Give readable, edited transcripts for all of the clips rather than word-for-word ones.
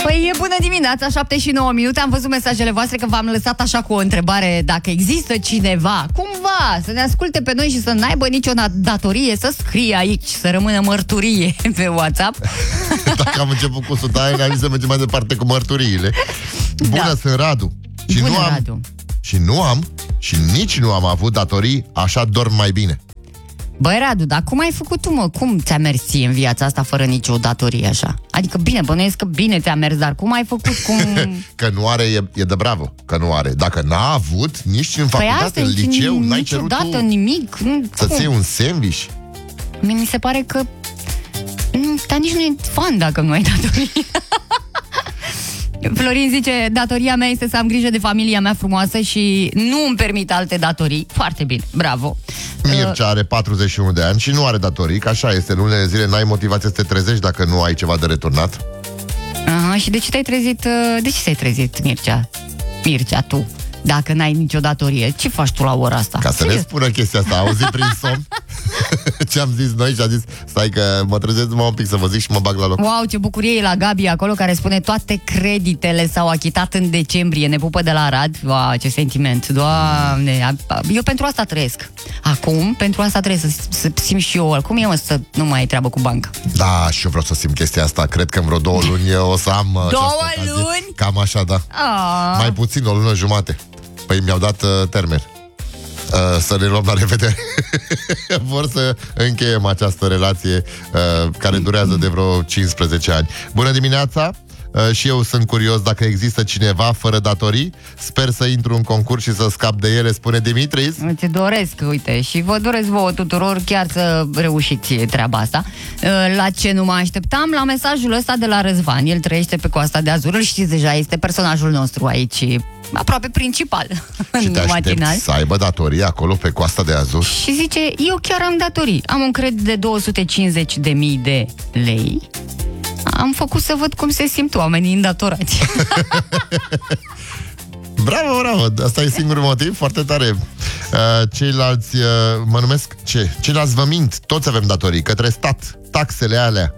Păi bună dimineața, 7 și 9 minute. Am văzut mesajele voastre că v-am lăsat așa cu o întrebare. Dacă există cineva, cumva, să ne asculte pe noi și să n-aibă nicio datorie, să scrie aici, să rămână mărturie pe WhatsApp. Dacă am început cu sutaie, ne-am zis să mergem mai departe cu mărturiile. Bună, sunt Radu. Și Bună, nu am, Radu. și nici nu am avut datorii, așa dorm mai bine. Băi, Radu, dar cum ai făcut tu, mă? Cum ți-a mers ție în viața asta fără nicio datorie așa? Adică bine, bănuiesc că bine ți-a mers, dar cum ai făcut? Că nu are, e de bravo, că nu are. Dacă n-a avut, nici în facultate, în liceu, n-ai cerut tu nimic. să-ți iei un sandwich. Mi se pare că dar nici nu e fan dacă nu ai datorii. Florin zice, datoria mea este să am grijă de familia mea frumoasă și nu îmi permit alte datorii. Foarte bine, bravo. Mircea are 41 de ani și nu are datorii, că așa este, în unele zile n-ai motivație să te trezești dacă nu ai ceva de returnat. Aha, și de ce te-ai trezit? De ce te-ai trezit, Mircea? Mircea, tu, dacă n-ai nicio datorie, ce faci tu la ora asta? Ca să ne spună chestia asta, auzit prin somn ce am zis noi și a zis, stai că mă trezesc numai un pic să vă zic și mă bag la loc. Wow, ce bucurie e la Gabi acolo, care spune toate creditele s-au achitat în decembrie. Ne pupă de la Arad. Wow, ce sentiment, Doamne. Eu pentru asta trăiesc. Acum, pentru asta trebuie să simt și eu. Cum e, mă, să nu mai ai treabă cu banca? Da, și eu vreau să simt chestia asta. Cred că în vreo 2 luni o să am 2 luni? Cam așa, da. Mai puțin, o lună jumate. Păi mi-au dat termen. Să ne luăm la revedere. Vor să încheiem această relație care durează de vreo 15 ani. Bună dimineața! Și eu sunt curios dacă există cineva fără datorii. Sper să intru în concurs și să scap de ele, spune Dimitris. Îți doresc, uite, și vă doresc vouă tuturor chiar să reușiți treaba asta. La ce nu mă așteptam? La mesajul ăsta de la Răzvan. El trăiește pe Coasta de Azur. Îl știți deja, este personajul nostru aici, aproape principal. Și te aștepți să aibă datorii acolo pe Coasta de Azur? Și zice, eu chiar am datorii. Am un credit de 250.000 de lei. Am făcut să văd cum se simt oamenii îndatorați. Bravo, bravo, asta e singurul motiv, foarte tare. Ceilalți, mă numesc ce? Ceilalți vă mint, toți avem datorii către stat, taxele alea.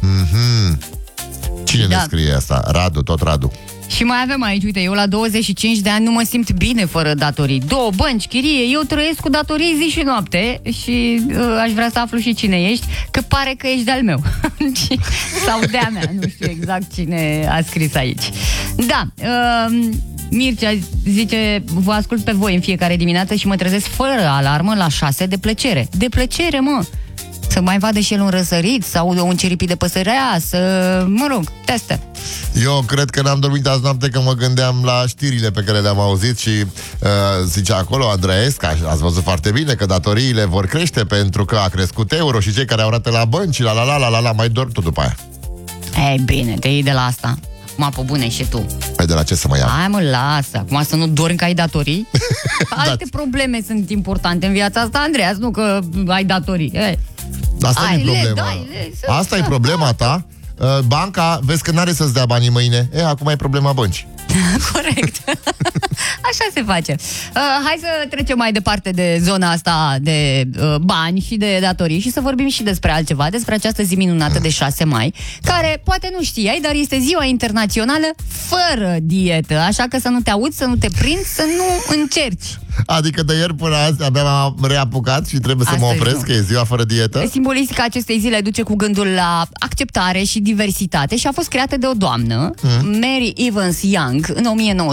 Cine ne scrie asta? Radu, tot Radu. Și mai avem aici, uite, eu la 25 de ani nu mă simt bine fără datorii. 2 bănci, chirie, eu trăiesc cu datorii zi și noapte și aș vrea să aflu și cine ești, că pare că ești de-al meu. Sau de-a mea, nu știu exact cine a scris aici. Da, Mircea zice, vă ascult pe voi în fiecare dimineață și mă trezesc fără alarmă la 6 de plăcere. De plăcere, mă! Să mai vadă și el un răsărit sau un ciripit de păsărea, mă rog, testă. Eu cred că n-am dormit azi noapte că mă gândeam la știrile pe care le-am auzit și zicea acolo Andreescu, ați văzut foarte bine că datoriile vor crește pentru că a crescut euro și cei care au rate la bănci, la mai dorm tot după aia. Ei, bine, te iei de la asta. Acum, pe bune și tu. Păi de la ce să mă iau? Hai, mă, lasă. Acum să nu dormi că ai datorii. Alte probleme sunt importante în viața asta, Andreas, nu că ai datorii. Asta e problema. Asta e problema ta. Banca, vezi că n-are să-ți dea banii mâine. Acum e problema băncii. Corect. Așa se face. Hai să trecem mai departe de zona asta de bani și de datorii și să vorbim și despre altceva, despre această zi minunată de 6 mai, care poate nu știai, dar este ziua internațională fără dietă. Așa că să nu te auzi, să nu te prinzi, să nu încerci. Adică de ieri până azi abia m-am reapucat și trebuie să mă opresc, că e ziua fără dietă. Simbolistica acestei zile duce cu gândul la acceptare și diversitate și a fost creată de o doamnă, Mary Evans Young, în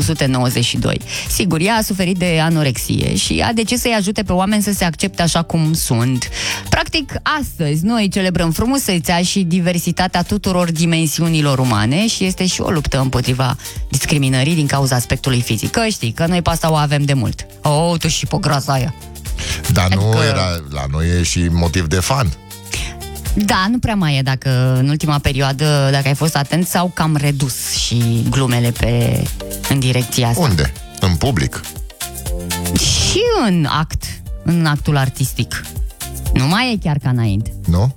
1992. Sigur, ea a suferit de anorexie și a decis să-i ajute pe oameni să se accepte așa cum sunt. Practic, astăzi noi celebrăm frumusețea și diversitatea tuturor dimensiunilor umane și este și o luptă împotriva discriminării din cauza aspectului fizic. Că știi, că noi pe asta o avem de mult. Tu și pe grasa aia. Dar nu era, la noi e și motiv de fan. Da, nu prea mai e, dacă în ultima perioadă, dacă ai fost atent, s-au cam redus și glumele în direcția asta. Unde? În public? Și în actul artistic. Nu mai e chiar ca înainte. Nu?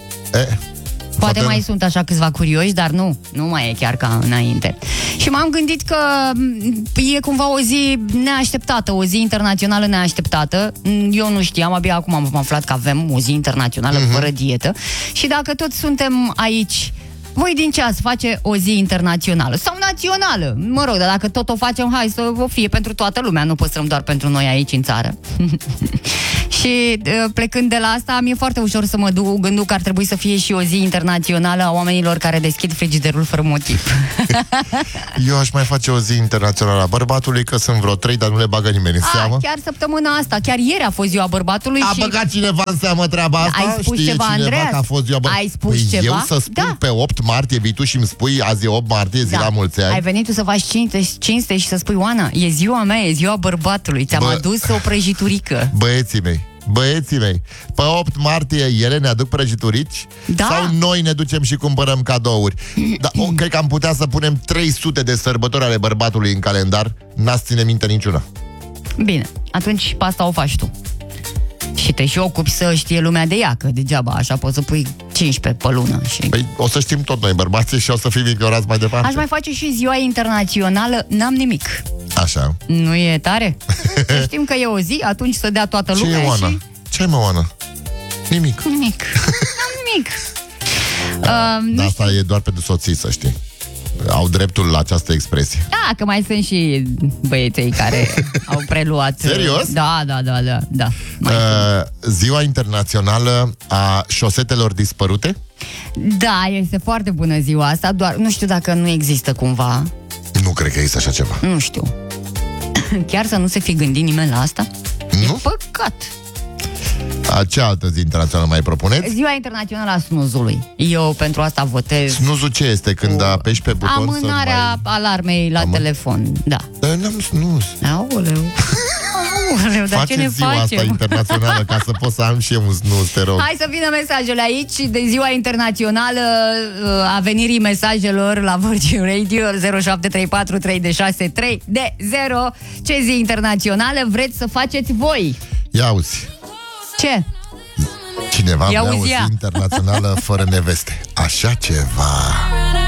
Poate mai sunt așa câțiva curioși, dar nu mai e chiar ca înainte. Și m-am gândit că e cumva o zi neașteptată, o zi internațională neașteptată. Eu nu știam, abia acum am aflat că avem o zi internațională fără dietă. Și dacă toți suntem aici Voi din ce ați face o zi internațională sau națională? Mă rog, dar dacă tot o facem, hai să o fie pentru toată lumea, nu păstrăm doar pentru noi aici în țară. Și plecând de la asta, mi-e foarte ușor să mă duc gândul că ar trebui să fie și o zi internațională a oamenilor care deschid frigiderul fără motiv. Eu aș mai face o zi internațională a bărbatului, că sunt vreo 3, dar nu le bagă nimeni în seamă. Chiar săptămâna asta, chiar ieri a fost ziua bărbatului. A băgat cineva în seamă treaba asta? Ai spus Știe ceva, cineva Andreas? Că a fost ziua Ai spus ceva? Eu să spun pe 8 martie, vii tu și îmi spui azi e 8 martie, zi la mulți ani. Ai venit tu să faci cinste și să spui, Oana, e ziua mea, e ziua bărbatului. Ți-am adus o prăjiturică. Băieții mei, pe 8 martie ele ne aduc prăjiturici? Da. Sau noi ne ducem și cumpărăm cadouri? Cred că am putea să punem 300 de sărbători ale bărbatului în calendar. N-ați ține minte niciuna. Bine, atunci pe asta o faci tu. Și te și ocupi să știe lumea de ea, că degeaba așa poți să pui 15 pe lună. Păi o să știm tot noi bărbații și o să fim ignorați mai departe. Aș mai face și ziua internațională N-am nimic. Așa. Nu e tare? Să știm că e o zi, atunci să dea toată lumea. Ce e, Oana? Și... Ce-ai, mă, Oana? Nimic. N-am nimic. Dar asta e doar pentru soții, să știi. Au dreptul la această expresie. Da, că mai sunt și băieții care au preluat. Serios? Da. Ziua internațională a șosetelor dispărute? Da, este foarte bună ziua asta, doar nu știu dacă nu există cumva. Nu cred că există așa ceva. Nu știu. Chiar să nu se fi gândit nimeni la asta? Nu? E păcat. Ce altă zi internațională mai propuneți? Ziua internațională a snuzului. Eu pentru asta votez. Snuzul ce este? Când apeși pe buton? Amânarea alarmei la telefon. Da. Dar n-am snuz. Aoleu, dar ce ne ziua asta facem? internațională ca să pot să am și eu un snuz, te rog. Hai să vină mesajele aici de ziua internațională a venirii mesajelor la Virgin Radio 0734 3 de 0. Ce zi internațională vreți să faceți voi? Ia auzi. Ce? Cineva vrea o zi internațională fără neveste. Așa ceva.